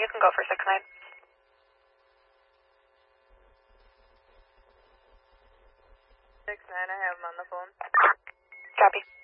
you can go for 6-9. 6-9, I have him on the phone. Copy.